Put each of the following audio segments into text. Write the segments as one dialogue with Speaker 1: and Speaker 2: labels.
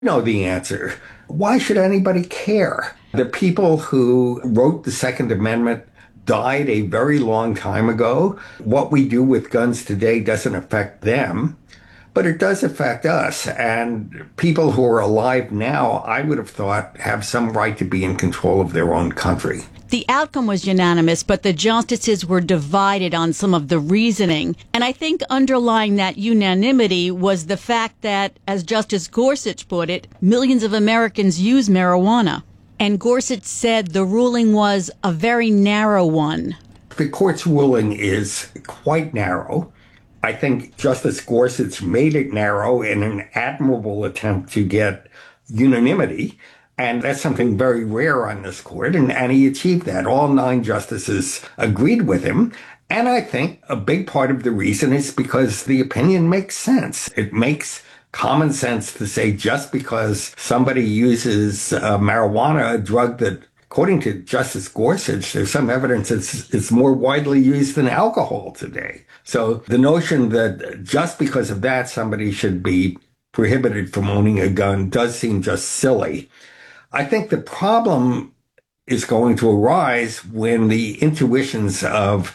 Speaker 1: Know the answer. Why should anybody care? The people who wrote the Second Amendment died a very long time ago. What we do with guns today doesn't affect them, but it does affect us. And people who are alive now, I would have thought, have some right to be in control of their own country.
Speaker 2: The outcome was unanimous, but the justices were divided on some of the reasoning. And I think underlying that unanimity was the fact that, as Justice Gorsuch put it, millions of Americans use marijuana. And Gorsuch said the ruling was a very narrow one.
Speaker 1: The court's ruling is quite narrow. I think Justice Gorsuch made it narrow in an admirable attempt to get unanimity. And that's something very rare on this court. And he achieved that. All 9 justices agreed with him. And I think a big part of the reason is because the opinion makes sense. It makes common sense to say just because somebody uses marijuana, a drug that, according to Justice Gorsuch, there's some evidence it's more widely used than alcohol today. So the notion that just because of that, somebody should be prohibited from owning a gun does seem just silly. I think the problem is going to arise when the intuitions of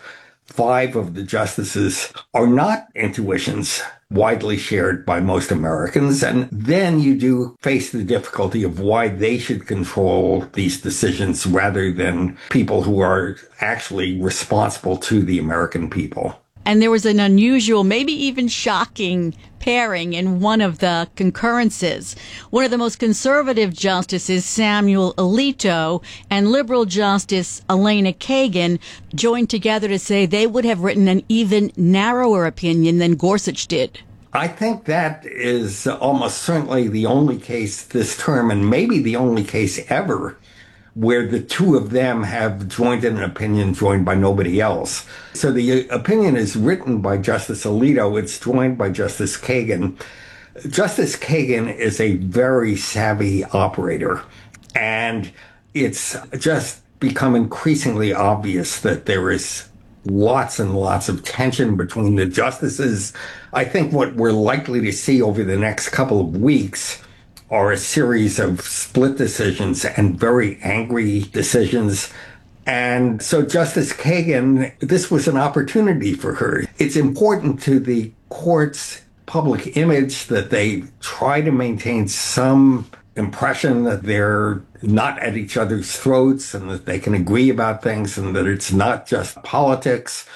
Speaker 1: 5 of the justices are not intuitions widely shared by most Americans. And then you do face the difficulty of why they should control these decisions rather than people who are actually responsible to the American people.
Speaker 2: And there was an unusual, maybe even shocking pairing in one of the concurrences. One of the most conservative justices, Samuel Alito, and liberal justice Elena Kagan joined together to say they would have written an even narrower opinion than Gorsuch did.
Speaker 1: I think that is almost certainly the only case this term, and maybe the only case ever, where the 2 of them have joined in an opinion joined by nobody else. So the opinion is written by Justice Alito. It's joined by Justice Kagan. Justice Kagan is a very savvy operator, and it's just become increasingly obvious that there is lots and lots of tension between the justices. I think what we're likely to see over the next couple of weeks are a series of split decisions and very angry decisions. And so Justice Kagan, this was an opportunity for her. It's important to the court's public image that they try to maintain some impression that they're not at each other's throats and that they can agree about things and that it's not just politics.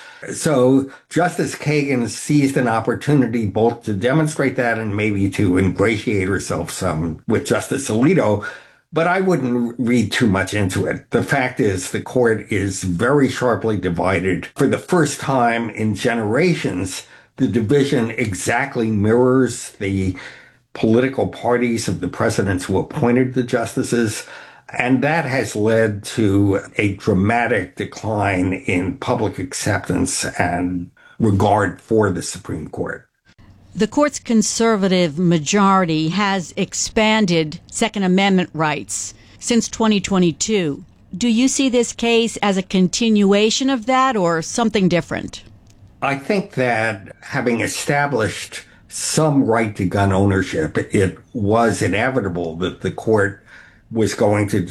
Speaker 1: So Justice Kagan seized an opportunity both to demonstrate that and maybe to ingratiate herself some with Justice Alito. But I wouldn't read too much into it. The fact is the court is very sharply divided. For the first time in generations, the division exactly mirrors the political parties of the presidents who appointed the justices. And that has led to a dramatic decline in public acceptance and regard for the Supreme Court.
Speaker 2: The court's conservative majority has expanded Second Amendment rights since 2022. Do you see this case as a continuation of that or something different?
Speaker 1: I think that having established some right to gun ownership, it was inevitable that the court was going to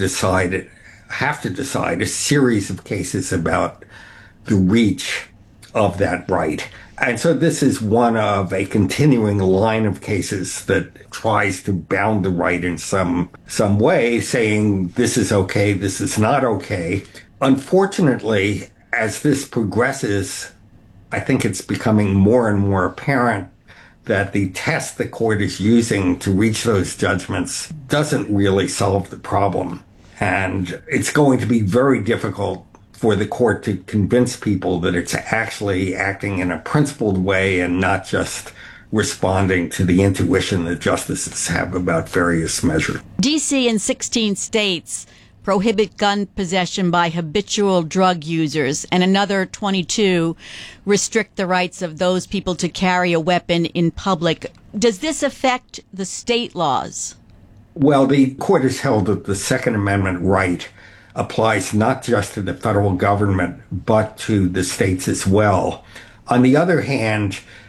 Speaker 1: have to decide a series of cases about the reach of that right. And so this is one of a continuing line of cases that tries to bound the right in some way, saying this is okay, this is not okay. Unfortunately, as this progresses, I think it's becoming more and more apparent that the test the court is using to reach those judgments doesn't really solve the problem. And it's going to be very difficult for the court to convince people that it's actually acting in a principled way and not just responding to the intuition that justices have about various measures.
Speaker 2: D.C. and 16 states prohibit gun possession by habitual drug users, and another 22 restrict the rights of those people to carry a weapon in public. Does this affect the state laws?
Speaker 1: Well, the court has held that the Second Amendment right applies not just to the federal government, but to the states as well. On the other hand,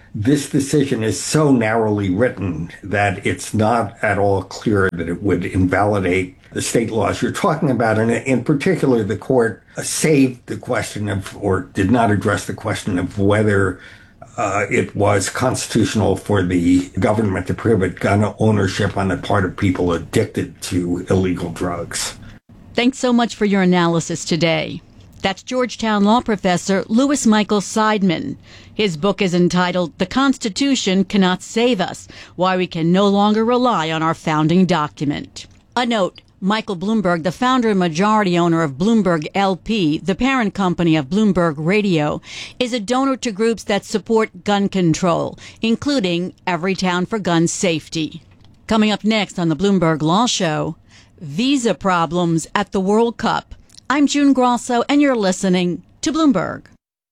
Speaker 1: this decision is so narrowly written that it's not at all clear that it would invalidate the state laws you're talking about. And in particular, the court saved the question of, or did not address the question of whether it was constitutional for the government to prohibit gun ownership on the part of people addicted to illegal drugs.
Speaker 2: Thanks so much for your analysis today. That's Georgetown law professor Louis Michael Seidman. His book is entitled The Constitution Cannot Save Us, Why We Can No Longer Rely on Our Founding Document. A note. Michael Bloomberg, the founder and majority owner of Bloomberg LP, the parent company of Bloomberg Radio, is a donor to groups that support gun control, including Everytown for Gun Safety. Coming up next on the Bloomberg Law Show, visa problems at the World Cup. I'm June Grosso, and you're listening to Bloomberg.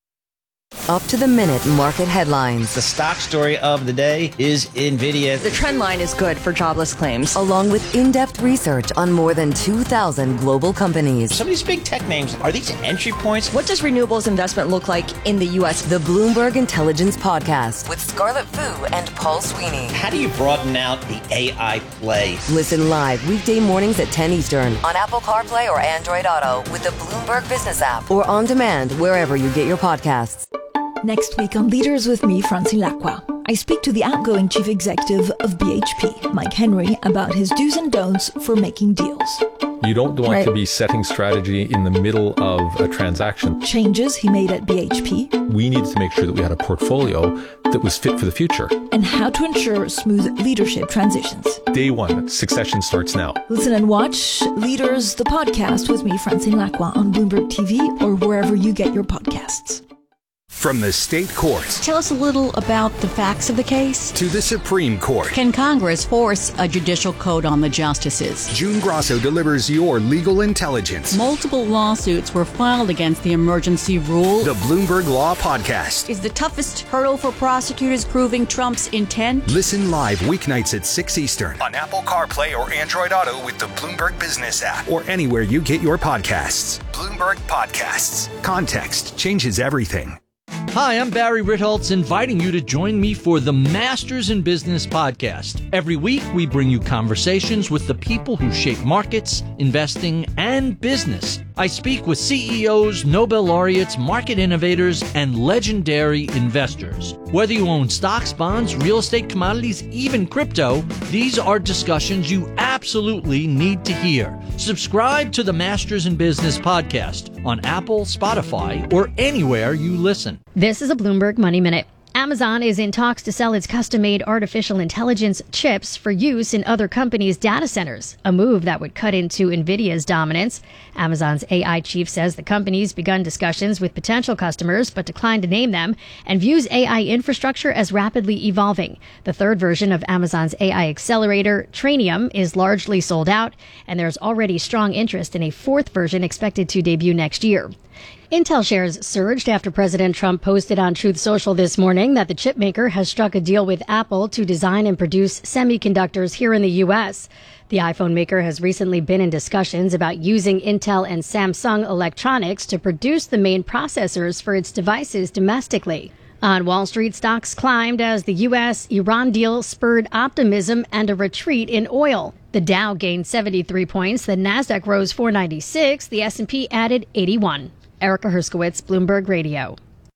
Speaker 3: Up to the minute market headlines.
Speaker 4: The stock story of the day is NVIDIA.
Speaker 5: The trend line is good for jobless claims.
Speaker 3: Along with in-depth research on more than 2,000 global companies.
Speaker 4: Some of these big tech names, are these entry points?
Speaker 5: What does renewables investment look like in the U.S.?
Speaker 3: The Bloomberg Intelligence Podcast with Scarlett Fu and Paul Sweeney.
Speaker 4: How do you broaden out the AI play?
Speaker 3: Listen live weekday mornings at 10 Eastern on Apple CarPlay or Android Auto with the Bloomberg Business app or on demand wherever you get your podcasts.
Speaker 6: Next week on Leaders with me, Francine Lacqua, I speak to the outgoing chief executive of BHP, Mike Henry, about his do's and don'ts for making deals.
Speaker 7: You don't want to be setting strategy in the middle of a transaction.
Speaker 6: Changes he made at BHP.
Speaker 7: We needed to make sure that we had a portfolio that was fit for the future.
Speaker 6: And how to ensure smooth leadership transitions.
Speaker 7: Day one, succession starts now.
Speaker 6: Listen and watch Leaders, the podcast with me, Francine Lacqua, on Bloomberg TV or wherever you get your podcasts.
Speaker 8: From the state courts.
Speaker 2: Tell us a little about the facts of the case.
Speaker 8: To the Supreme Court.
Speaker 2: Can Congress force a judicial code on the justices?
Speaker 8: June Grosso delivers your legal intelligence.
Speaker 2: Multiple lawsuits were filed against the emergency rule.
Speaker 8: The Bloomberg Law Podcast.
Speaker 2: Is the toughest hurdle for prosecutors proving Trump's intent?
Speaker 8: Listen live weeknights at 6 Eastern on Apple CarPlay or Android Auto with the Bloomberg Business app or anywhere you get your podcasts. Bloomberg Podcasts. Context changes everything.
Speaker 9: Hi, I'm Barry Ritholtz, inviting you to join me for the Masters in Business podcast. Every week, we bring you conversations with the people who shape markets, investing, and business. I speak with CEOs, Nobel laureates, market innovators, and legendary investors. Whether you own stocks, bonds, real estate, commodities, even crypto, these are discussions you absolutely need to hear. Subscribe to the Masters in Business podcast on Apple, Spotify, or anywhere you listen.
Speaker 10: This is a Bloomberg Money Minute. Amazon is in talks to sell its custom-made artificial intelligence chips for use in other companies' data centers, a move that would cut into NVIDIA's dominance. Amazon's AI chief says the company's begun discussions with potential customers but declined to name them and views AI infrastructure as rapidly evolving. The third version of Amazon's AI accelerator, Trainium, is largely sold out, and there's already strong interest in a fourth version expected to debut next year. Intel shares surged after President Trump posted on Truth Social this morning that the chipmaker has struck a deal with Apple to design and produce semiconductors here in the U.S. The iPhone maker has recently been in discussions about using Intel and Samsung electronics to produce the main processors for its devices domestically. On Wall Street, stocks climbed as the U.S.-Iran deal spurred optimism and a retreat in oil. The Dow gained 73 points, the Nasdaq rose 496, the S&P added 81. Erica Herskowitz, Bloomberg Radio.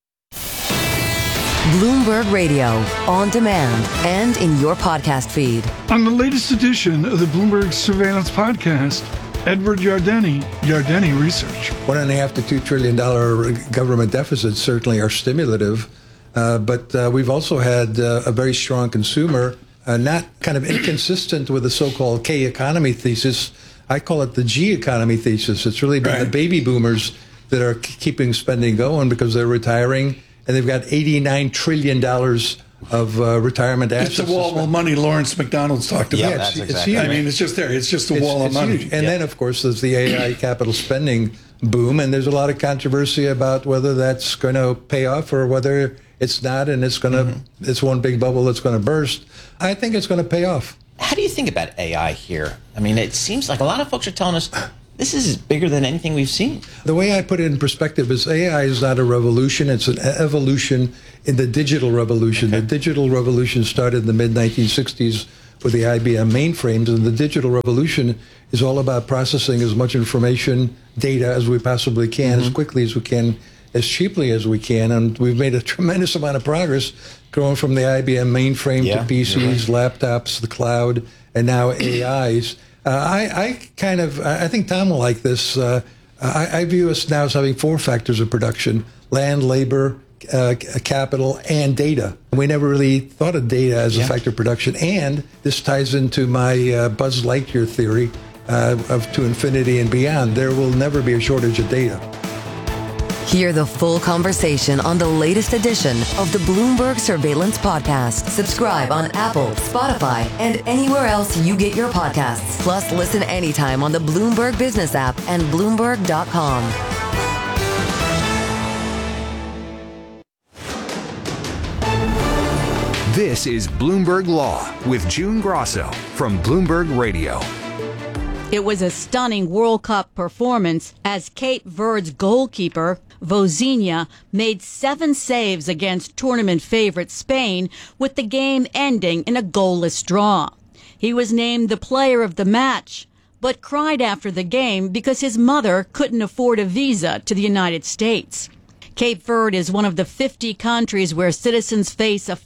Speaker 3: Bloomberg Radio, on demand and in your podcast feed.
Speaker 11: On the latest edition of the Bloomberg Surveillance Podcast, Edward Yardeni, Yardeni Research.
Speaker 12: $1.5 to $2 trillion government deficits certainly are stimulative, but we've also had a very strong consumer, not kind of inconsistent with the so-called K economy thesis. I call it the G economy thesis. It's really been the baby boomers that are keeping spending going because they're retiring, and they've got $89 trillion of retirement assets.
Speaker 11: It's the wall of money Lawrence McDonald's talked about.
Speaker 12: Yeah, it's huge.
Speaker 11: I mean, it's just there. It's just a wall of money.
Speaker 12: Huge. And then, of course, there's the AI capital spending boom, and there's a lot of controversy about whether that's going to pay off or whether it's not, and it's going to it's one big bubble that's going to burst. I think it's going to pay off.
Speaker 4: How do you think about AI here? I mean, it seems like a lot of folks are telling us this is bigger than anything we've seen.
Speaker 12: The way I put it in perspective is AI is not a revolution, it's an evolution in the digital revolution. Okay. The digital revolution started in the mid-1960s with the IBM mainframes, and the digital revolution is all about processing as much information, data, as we possibly can, as quickly as we can, as cheaply as we can, and we've made a tremendous amount of progress going from the IBM mainframe to PCs, laptops, the cloud, and now AIs. I think Tom will like this. I view us now as having 4 factors of production: land, labor, capital, and data. We never really thought of data as a factor of production, and this ties into my Buzz Lightyear theory of to infinity and beyond. There will never be a shortage of data.
Speaker 3: Hear the full conversation on the latest edition of the Bloomberg Surveillance Podcast. Subscribe on Apple, Spotify, and anywhere else you get your podcasts. Plus, listen anytime on the Bloomberg Business app and Bloomberg.com.
Speaker 8: This is Bloomberg Law with June Grosso from Bloomberg Radio.
Speaker 2: It was a stunning World Cup performance as Cape Verde's goalkeeper, Vozinha, made 7 saves against tournament favorite Spain, with the game ending in a goalless draw. He was named the player of the match, but cried after the game because his mother couldn't afford a visa to the United States. Cape Verde is one of the 50 countries where citizens face a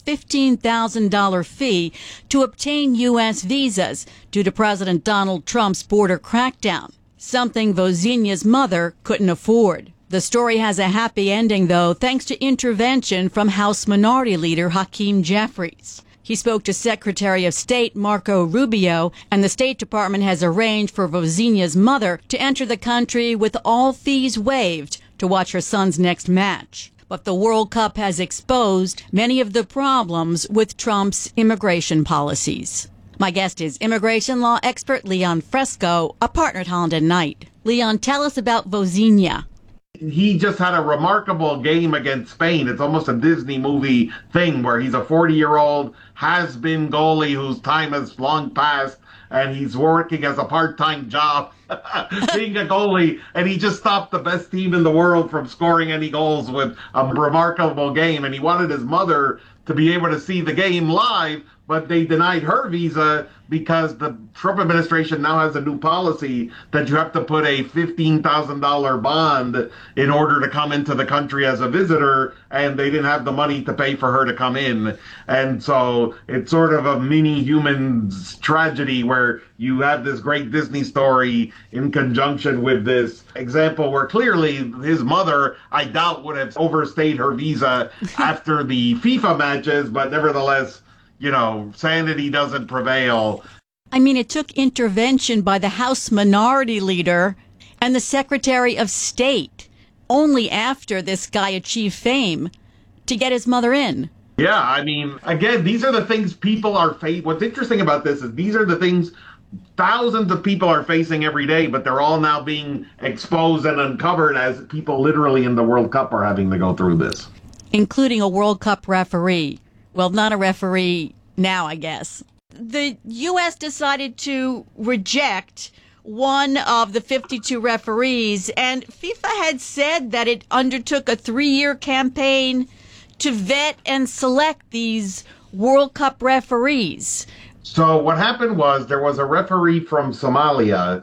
Speaker 2: $15,000 fee to obtain U.S. visas due to President Donald Trump's border crackdown, something Vozinha's mother couldn't afford. The story has a happy ending, though, thanks to intervention from House Minority Leader Hakeem Jeffries. He spoke to Secretary of State Marco Rubio, and the State Department has arranged for Vozinha's mother to enter the country with all fees waived to watch her son's next match. But the World Cup has exposed many of the problems with Trump's immigration policies. My guest is immigration law expert Leon Fresco, a partner at Holland & Knight. Leon, tell us about Vozinha.
Speaker 13: He just had a remarkable game against Spain. It's almost a Disney movie thing where he's a 40-year-old has-been goalie whose time has long passed, and he's working as a part-time job being a goalie, and he just stopped the best team in the world from scoring any goals with a remarkable game. And he wanted his mother to be able to see the game live, but they denied her visa because the Trump administration now has a new policy that you have to put a $15,000 bond in order to come into the country as a visitor, and they didn't have the money to pay for her to come in. And so it's sort of a mini human tragedy where you have this great Disney story in conjunction with this example where clearly his mother, I doubt, would have overstayed her visa after the FIFA matches, but nevertheless, you know, sanity doesn't prevail.
Speaker 2: I mean, it took intervention by the House Minority Leader and the Secretary of State only after this guy achieved fame to get his mother in.
Speaker 13: Yeah, I mean, again, these are the things people are facing. What's interesting about this is these are the things thousands of people are facing every day, but they're all now being exposed and uncovered as people literally in the World Cup are having to go through this.
Speaker 2: Including a World Cup referee. Well, not a referee now, I guess. The U.S. decided to reject one of the 52 referees, and FIFA had said that it undertook a 3-year campaign to vet and select these World Cup referees.
Speaker 13: So what happened was there was a referee from Somalia,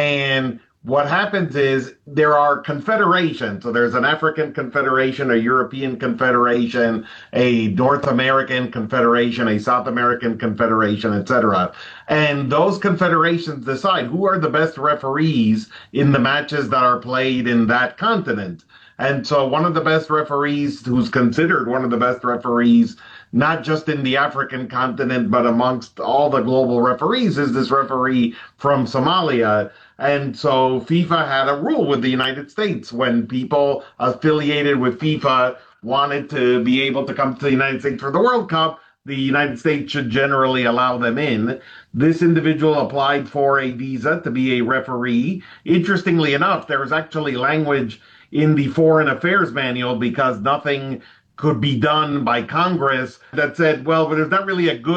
Speaker 13: and what happens is there are confederations. So there's an African confederation, a European confederation, a North American confederation, a South American confederation, etc. And those confederations decide who are the best referees in the matches that are played in that continent. And so one of the best referees, who's considered one of the best referees, not just in the African continent, but amongst all the global referees, is this referee from Somalia. And so FIFA had a rule with the United States. When people affiliated with FIFA wanted to be able to come to the United States for the World Cup, the United States should generally allow them in. This individual applied for a visa to be a referee. Interestingly enough, there was actually language in the Foreign Affairs Manual, because nothing could be done by Congress, that said, well, but there's not really a good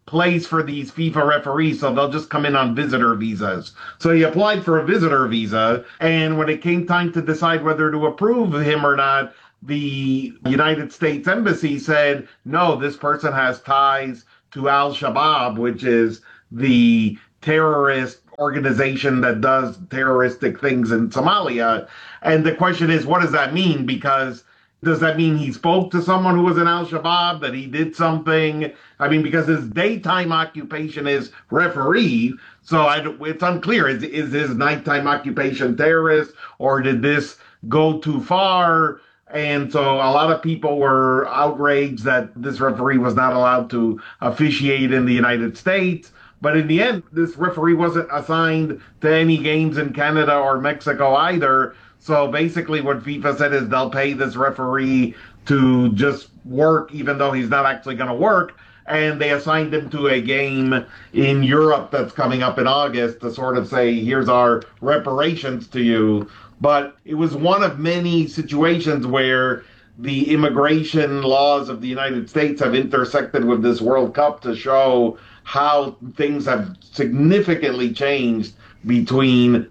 Speaker 13: place for these FIFA referees, so they'll just come in on visitor visas. So he applied for a visitor visa, and when it came time to decide whether to approve him or not, the United States Embassy said, no, this person has ties to Al-Shabaab, which is the terrorist organization that does terroristic things in Somalia. And the question is, what does that mean? Because does that mean he spoke to someone who was in Al-Shabaab, that he did something? I mean, because his daytime occupation is referee, so it's unclear. Is his nighttime occupation terrorist, or did this go too far? And so a lot of people were outraged that this referee was not allowed to officiate in the United States. But in the end, this referee wasn't assigned to any games in Canada or Mexico either. So basically what FIFA said is they'll pay this referee to just work, even though he's not actually going to work. And they assigned him to a game in Europe that's coming up in August to sort of say, here's our reparations to you. But it was one of many situations where the immigration laws of the United States have intersected with this World Cup to show how things have significantly changed between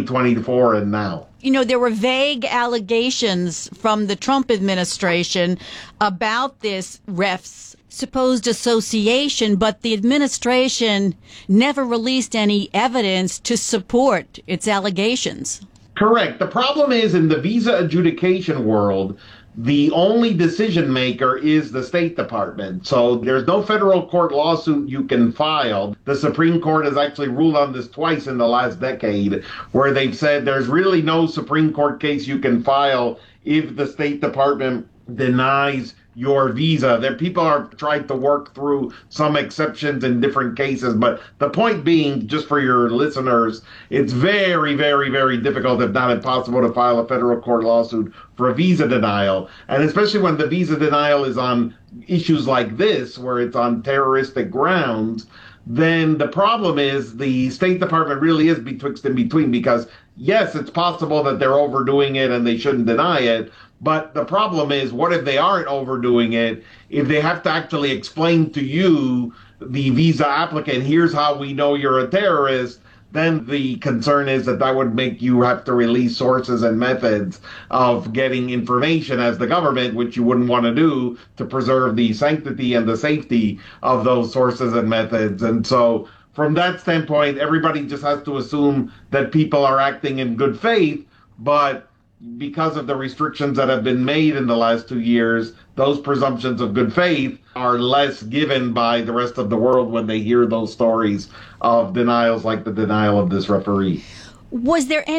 Speaker 13: 2024 and now.
Speaker 2: You know, there were vague allegations from the Trump administration about this ref's supposed association, but the administration never released any evidence to support its allegations.
Speaker 13: Correct. The problem is, in the visa adjudication world, the only decision maker is the State Department. So there's no federal court lawsuit you can file. The Supreme Court has actually ruled on this twice in the last decade, where they've said there's really no Supreme Court case you can file if the State Department denies your visa. There, people are trying to work through some exceptions in different cases, but the point being, just for your listeners, it's very, very, very difficult, if not impossible, to file a federal court lawsuit for a visa denial. And especially when the visa denial is on issues like this, where it's on terroristic grounds, then the problem is the State Department really is betwixt and between, because yes, it's possible that they're overdoing it and they shouldn't deny it. But the problem is, what if they aren't overdoing it? If they have to actually explain to you, the visa applicant, here's how we know you're a terrorist, then the concern is that that would make you have to release sources and methods of getting information as the government, which you wouldn't want to do, to preserve the sanctity and the safety of those sources and methods. And so from that standpoint, everybody just has to assume that people are acting in good faith, but because of the restrictions that have been made in the last 2 years, those presumptions of good faith are less given by the rest of the world when they hear those stories of denials like the denial of this referee.
Speaker 2: Was there any